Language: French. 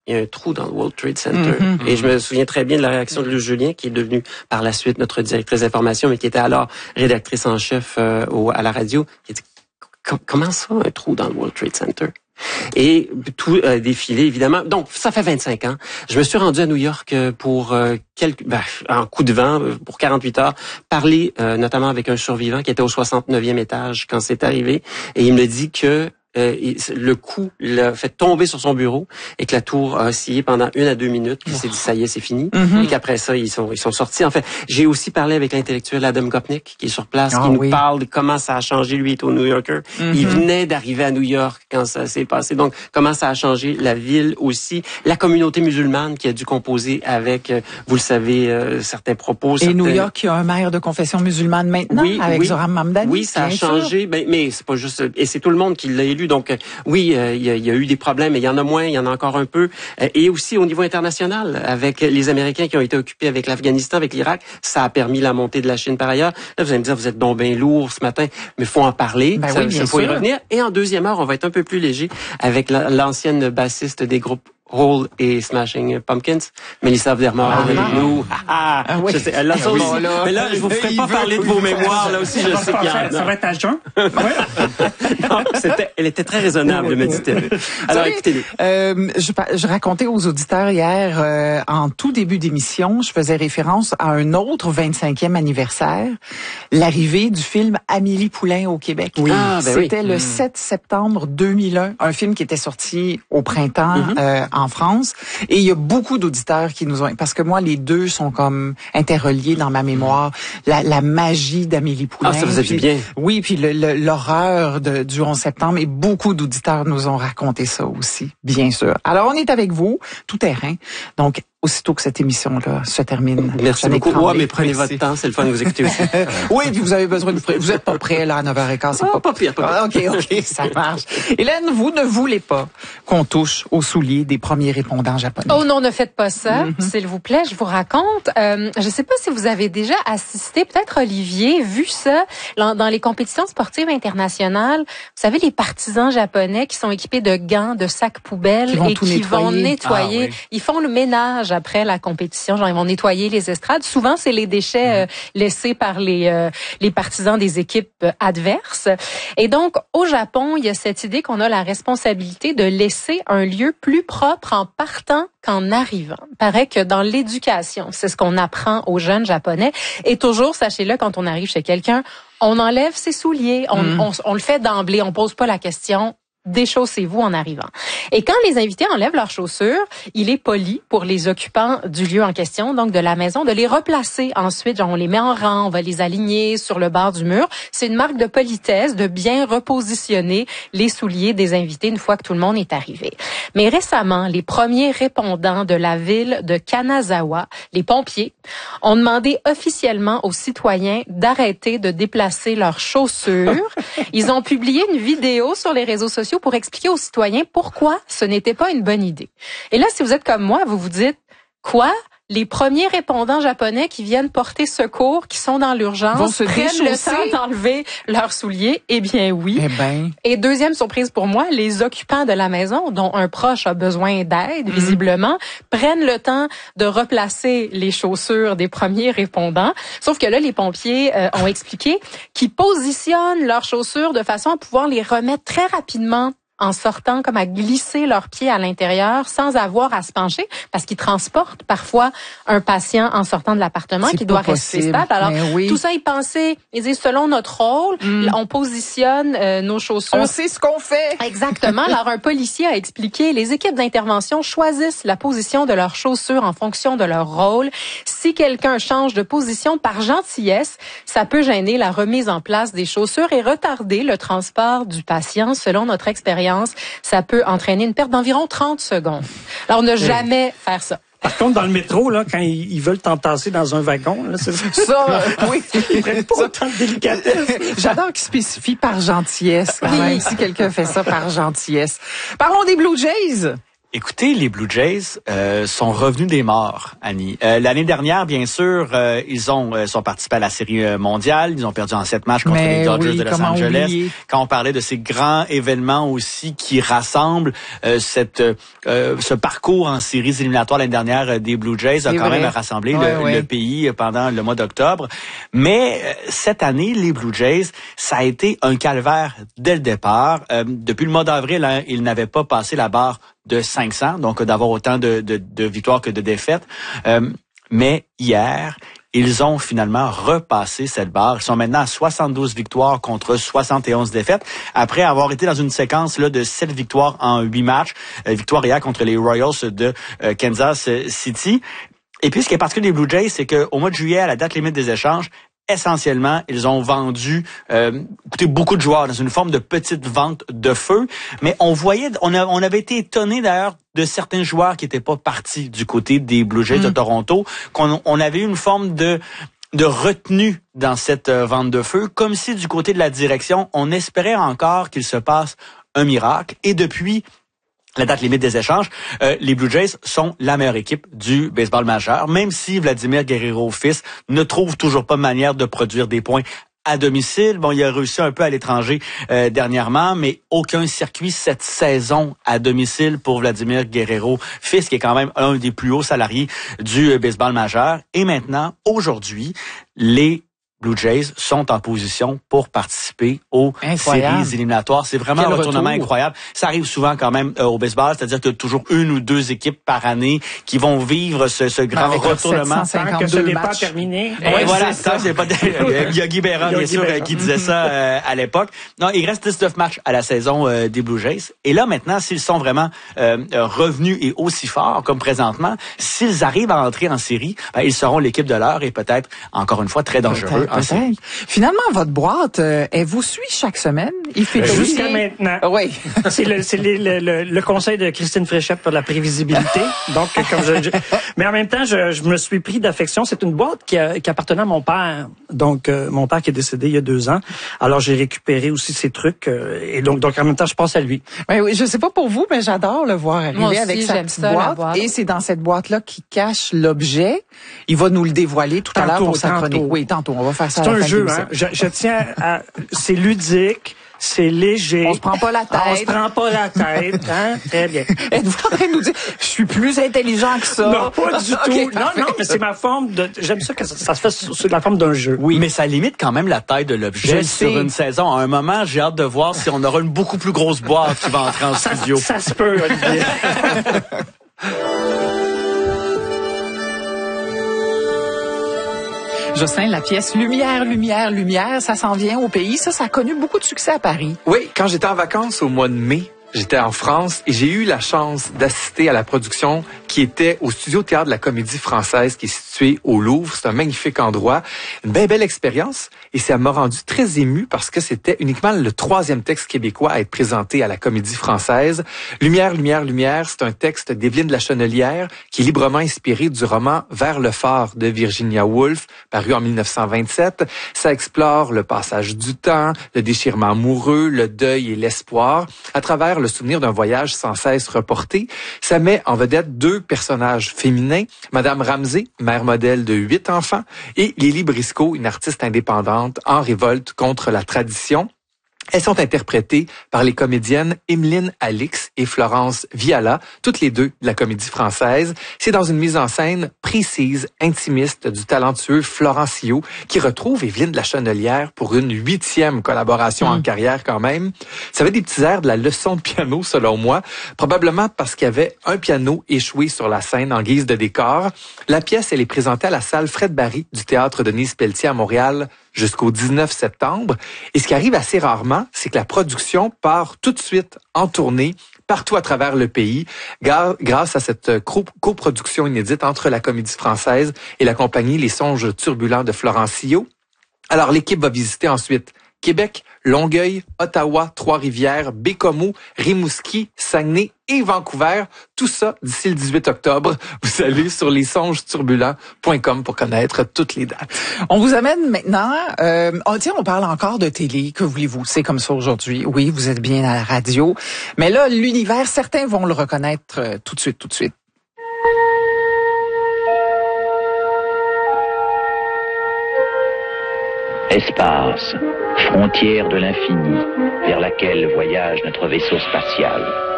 il y a un trou dans le World Trade Center. Et je me souviens très bien de la réaction de Luce Julien, qui est devenue par la suite notre directrice d'information, mais qui était alors rédactrice en chef à la radio, qui a dit « Comment ça, un trou dans le World Trade Center? » Et tout a défilé, évidemment. Donc, ça fait 25 ans. Je me suis rendu à New York pour en coup de vent, pour 48 heures, parler notamment avec un survivant qui était au 69e étage quand c'est arrivé. Et il me dit que le coup l'a fait tomber sur son bureau et que la tour a oscillé pendant 1 à 2 minutes. Puis il s'est dit ça y est, c'est fini. Et qu'après ça, ils sont sortis. En fait, j'ai aussi parlé avec l'intellectuel Adam Gopnik qui est sur place, qui nous parle de comment ça a changé. Lui est au New Yorker. Il venait d'arriver à New York quand ça s'est passé. Donc comment ça a changé la ville aussi, la communauté musulmane qui a dû composer avec, vous le savez, certains propos. Et New York, il y a un maire de confession musulmane maintenant, avec Zohran Mamdani. Oui, ça a changé. Mais c'est pas juste, et c'est tout le monde qui l'a élu. Donc oui, il y a eu des problèmes, mais il y en a moins, il y en a encore un peu. Et aussi au niveau international, avec les Américains qui ont été occupés avec l'Afghanistan, avec l'Irak, ça a permis la montée de la Chine par ailleurs. Là, vous allez me dire, vous êtes donc bien lourd ce matin, mais faut en parler. Il faut y revenir. Et en deuxième heure, on va être un peu plus léger avec l'ancienne bassiste des groupes Hole et Smashing Pumpkins, Melissa Vermont avec nous. Oui. Je sais, elle lance aussi. Mais là, je vous ferai pas parler de vos mémoires. Là aussi, je sais qu'il y en a. Ça va être à jeun. Non, elle était très raisonnable, me dit-elle. Alors, écoutez. Je racontais aux auditeurs hier, en tout début d'émission, je faisais référence à un autre 25e anniversaire, l'arrivée du film Amélie Poulain au Québec. Oui. C'était le 7 septembre 2001, un film qui était sorti au printemps en France. Et il y a beaucoup d'auditeurs qui nous ont... Parce que moi, les deux sont comme interreliés dans ma mémoire. La magie d'Amélie Poulain. Ça vous a dit bien. Oui, puis l'horreur du 11 septembre. Et beaucoup d'auditeurs nous ont raconté ça aussi, bien sûr. Alors, on est avec vous, tout terrain. Donc, aussitôt que cette émission-là se termine. Merci beaucoup. Mais prenez votre temps, c'est le fun de vous écouter aussi. Oui, puis vous avez besoin de... Vous êtes pas prêt, là, à 9h15. C'est pas pire. OK, ça marche. Hélène, vous ne voulez pas qu'on touche aux souliers des premiers répondants japonais. Oh non, ne faites pas ça, s'il vous plaît. Je vous raconte. Je sais pas si vous avez déjà assisté, peut-être Olivier, vu ça dans les compétitions sportives internationales. Vous savez, les partisans japonais qui sont équipés de gants, de sacs poubelles et qui vont nettoyer. Ils font le ménage après la compétition, genre ils vont nettoyer les estrades. Souvent, c'est les déchets laissés par les partisans des équipes adverses. Et donc, au Japon, il y a cette idée qu'on a la responsabilité de laisser un lieu plus propre en partant qu'en arrivant. Il paraît que dans l'éducation, c'est ce qu'on apprend aux jeunes Japonais. Et toujours, sachez-le, quand on arrive chez quelqu'un, on enlève ses souliers. On le fait d'emblée. On pose pas la question. Déchaussez-vous en arrivant. Et quand les invités enlèvent leurs chaussures, il est poli pour les occupants du lieu en question, donc de la maison, de les replacer ensuite. Genre, on les met en rang, on va les aligner sur le bord du mur. C'est une marque de politesse de bien repositionner les souliers des invités une fois que tout le monde est arrivé. Mais récemment, les premiers répondants de la ville de Kanazawa, les pompiers, ont demandé officiellement aux citoyens d'arrêter de déplacer leurs chaussures. Ils ont publié une vidéo sur les réseaux sociaux pour expliquer aux citoyens pourquoi ce n'était pas une bonne idée. Et là, si vous êtes comme moi, vous vous dites, quoi? Les premiers répondants japonais qui viennent porter secours, qui sont dans l'urgence, prennent le temps d'enlever leurs souliers? Eh bien, oui. Et deuxième surprise pour moi, les occupants de la maison, dont un proche a besoin d'aide, visiblement, prennent le temps de replacer les chaussures des premiers répondants. Sauf que là, les pompiers ont expliqué qu'ils positionnent leurs chaussures de façon à pouvoir les remettre très rapidement en sortant, comme à glisser leurs pieds à l'intérieur sans avoir à se pencher, parce qu'ils transportent parfois un patient en sortant de l'appartement qui doit rester stable. Alors, tout ça, ils pensaient, ils disent, selon notre rôle, on positionne nos chaussures. On sait ce qu'on fait. Exactement. Alors, un policier a expliqué, les équipes d'intervention choisissent la position de leurs chaussures en fonction de leur rôle. Si quelqu'un change de position par gentillesse, ça peut gêner la remise en place des chaussures et retarder le transport du patient. Selon notre expérience, ça peut entraîner une perte d'environ 30 secondes. Alors, ne jamais faire ça. Par contre, dans le métro, là, quand ils veulent t'entasser dans un wagon, là, c'est ça. Oui. Ils prennent pas autant de délicatesse. J'adore qu'ils spécifient par gentillesse, quand même, si quelqu'un fait ça par gentillesse. Parlons des Blue Jays. Écoutez, les Blue Jays sont revenus des morts, Annie. L'année dernière, bien sûr, ils sont participés à la Série mondiale. Ils ont perdu en 7 matchs contre les Dodgers de Los Angeles. Oublier? Quand on parlait de ces grands événements aussi qui rassemblent ce parcours en séries éliminatoires l'année dernière des Blue Jays a quand même rassemblé le pays pendant le mois d'octobre. Mais cette année, les Blue Jays, ça a été un calvaire dès le départ. Depuis le mois d'avril, ils n'avaient pas passé la barre de 500, donc d'avoir autant de victoires que de défaites. Mais hier, ils ont finalement repassé cette barre. Ils sont maintenant à 72 victoires contre 71 défaites, après avoir été dans une séquence là de 7 victoires en 8 matchs. Victoire hier contre les Royals de Kansas City. Et puis, ce qui est particulier des Blue Jays, c'est qu'au mois de juillet, à la date limite des échanges, essentiellement, ils ont vendu beaucoup de joueurs dans une forme de petite vente de feu. Mais on avait été étonnés d'ailleurs de certains joueurs qui n'étaient pas partis du côté des Blue Jays de Toronto, qu'on avait eu une forme de retenue dans cette vente de feu, comme si du côté de la direction, on espérait encore qu'il se passe un miracle. Et depuis la date limite des échanges, les Blue Jays sont la meilleure équipe du baseball majeur, même si Vladimir Guerrero fils ne trouve toujours pas manière de produire des points à domicile. Bon, il a réussi un peu à l'étranger dernièrement, mais aucun circuit cette saison à domicile pour Vladimir Guerrero fils, qui est quand même un des plus hauts salariés du baseball majeur. Et maintenant, aujourd'hui, les Blue Jays sont en position pour participer aux séries éliminatoires. C'est vraiment un retournement incroyable. Ça arrive souvent quand même au baseball, c'est-à-dire que toujours une ou deux équipes par année qui vont vivre ce grand retournement. Tant que ce n'est pas terminé. Oui, voilà, ça, c'est pas. Il y a Guy Berra, bien sûr, qui disait ça à l'époque. Non, il reste 19 matchs à la saison des Blue Jays. Et là, maintenant, s'ils sont vraiment revenus et aussi forts comme présentement, s'ils arrivent à entrer en série, ils seront l'équipe de l'heure et peut-être, encore une fois, très dangereux. Finalement, votre boîte, elle vous suit chaque semaine? Il fait jusqu'à maintenant. Oui. C'est le conseil de Christine Fréchette pour la prévisibilité. Donc, mais en même temps, je me suis pris d'affection. C'est une boîte qui appartenait à mon père. Donc, mon père qui est décédé il y a 2 ans. Alors, j'ai récupéré aussi ses trucs. Et donc, en même temps, je pense à lui. Oui, je sais pas pour vous, mais j'adore le voir arriver aussi, avec sa petite boîte. Et c'est dans cette boîte-là qui cache l'objet. Il va nous le dévoiler tout à l'heure pour sa chronique. Oui, tantôt. On va faire ça. C'est un jeu, hein. Je tiens à... C'est ludique, c'est léger. On se prend pas la tête. On se prend pas la tête, hein. Très bien. Êtes-vous en train de nous dire, je suis plus intelligent que ça? Non, pas du tout. Non, mais c'est ma forme de... J'aime ça que ça se fait sous la forme d'un jeu. Oui, mais ça limite quand même la taille de l'objet sur une saison. À un moment, j'ai hâte de voir si on aura une beaucoup plus grosse boîte qui va entrer en studio. Ça se peut, Olivier. Jocelyn, la pièce Lumière, Lumière, Lumière, ça s'en vient au pays. Ça a connu beaucoup de succès à Paris. Oui, quand j'étais en vacances au mois de mai, j'étais en France et j'ai eu la chance d'assister à la production qui était au Studio Théâtre de la Comédie Française qui est situé au Louvre. C'est un magnifique endroit. Une bien belle expérience et ça m'a rendu très ému parce que c'était uniquement le 3e texte québécois à être présenté à la Comédie Française. Lumière, Lumière, Lumière, c'est un texte d'Evelyne de la Chenelière qui est librement inspiré du roman Vers le phare de Virginia Woolf, paru en 1927. Ça explore le passage du temps, le déchirement amoureux, le deuil et l'espoir à travers le souvenir d'un voyage sans cesse reporté. Ça met en vedette 2 personnages féminins, Madame Ramsey, mère modèle de 8 enfants, et Lily Briscoe, une artiste indépendante en révolte contre la tradition. Elles sont interprétées par les comédiennes Emeline Alix et Florence Viala, toutes les deux de la Comédie Française. C'est dans une mise en scène précise, intimiste du talentueux Florencio qui retrouve Evelyne de la Chenelière pour une 8e collaboration en carrière quand même. Ça avait des petits airs de la leçon de piano selon moi, probablement parce qu'il y avait un piano échoué sur la scène en guise de décor. La pièce, elle est présentée à la salle Fred Barry du Théâtre Denise Pelletier à Montréal jusqu'au 19 septembre. Et ce qui arrive assez rarement, c'est que la production part tout de suite en tournée partout à travers le pays grâce à cette coproduction inédite entre la Comédie Française et la compagnie Les Songes Turbulents de Florencio. Alors, l'équipe va visiter ensuite Québec, Longueuil, Ottawa, Trois-Rivières, Bécomo, Rimouski, Saguenay et Vancouver. Tout ça d'ici le 18 octobre. Vous allez sur lessongesturbulents.com pour connaître toutes les dates. On vous amène maintenant, on parle encore de télé, que voulez-vous, c'est comme ça aujourd'hui. Oui, vous êtes bien à la radio, mais là, l'univers, certains vont le reconnaître tout de suite. Espace, frontière de l'infini, vers laquelle voyage notre vaisseau spatial.